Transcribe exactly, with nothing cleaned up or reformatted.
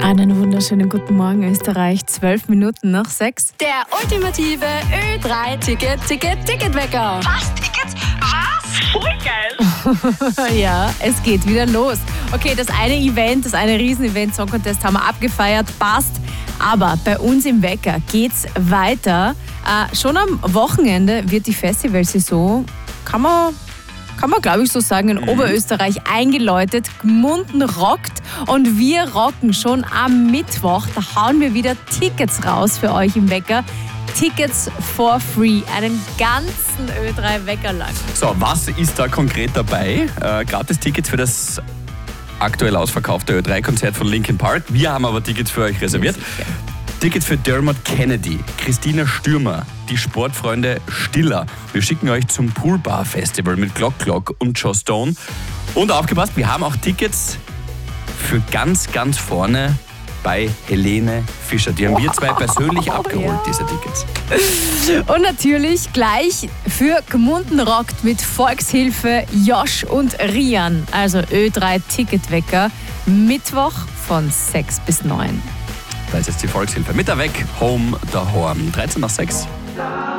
Einen wunderschönen guten Morgen, Österreich. Zwölf Minuten nach sechs. Der ultimative Ö drei Ticket, Ticket, Ticketwecker. Was? Tickets? Was? Voll geil. Ja, es geht wieder los. Okay, das eine Event, das eine Riesen-Event, Song Contest haben wir abgefeiert, passt. Aber bei uns im Wecker geht's weiter. Äh, schon am Wochenende wird die Festivalsaison, kann man... kann man glaube ich so sagen, in mhm. Oberösterreich eingeläutet. Gmunden rockt und wir rocken schon am Mittwoch. Da hauen wir wieder Tickets raus für euch im Wecker. Tickets for free, einen ganzen Ö drei Wecker lang. So, was ist da konkret dabei? Äh, Gratis-Tickets für das aktuell ausverkaufte Ö drei Konzert von Linkin Park. Wir haben aber Tickets für euch reserviert. Ja, Tickets für Dermot Kennedy, Christina Stürmer, die Sportfreunde Stiller. Wir schicken euch zum Poolbar Festival mit Glock Glock und Joe Stone. Und aufgepasst, wir haben auch Tickets für ganz, ganz vorne bei Helene Fischer. Die haben wir zwei persönlich abgeholt, diese Tickets. Und natürlich gleich für Gmunden rockt mit Volkshilfe, Josh und Rian. Also Ö drei Ticketwecker, Mittwoch von sechs bis neun. Da ist jetzt die Volkshilfe. Mit der Weg, Home, der Horn. dreizehn nach sechs.